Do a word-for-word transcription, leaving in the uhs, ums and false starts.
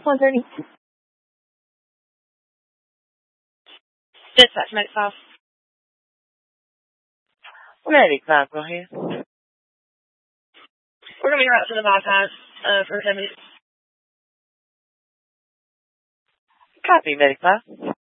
one thirty. Dispatch, Medic five. Medic five, go ahead. We're going to be right to the bypass uh, for ten minutes. Copy, Medic five.